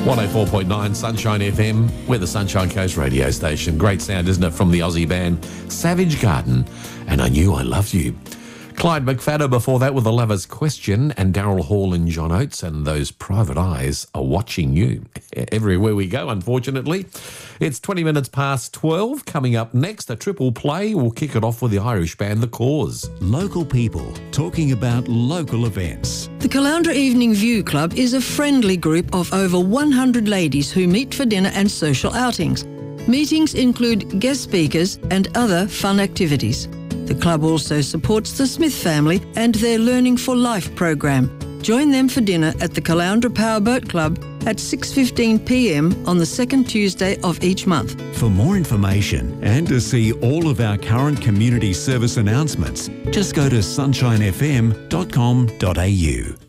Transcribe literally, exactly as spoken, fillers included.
one oh four point nine Sunshine F M. We're the Sunshine Coast radio station. Great sound, isn't it, from the Aussie band Savage Garden and I Knew I Loved You. Clyde McFadden before that with The Lover's Question, and Daryl Hall and John Oates and Those Private Eyes Are Watching You. Everywhere we go, unfortunately. It's twenty minutes past twelve. Coming up next, a triple play. We'll kick it off with the Irish band The Cause. Local people talking about local events. The Caloundra Evening View Club is a friendly group of over one hundred ladies who meet for dinner and social outings. Meetings include guest speakers and other fun activities. The club also supports the Smith family and their Learning for Life program. Join them for dinner at the Caloundra Powerboat Club at six fifteen p m on the second Tuesday of each month. For more information and to see all of our current community service announcements, just go to sunshine f m dot com dot a u.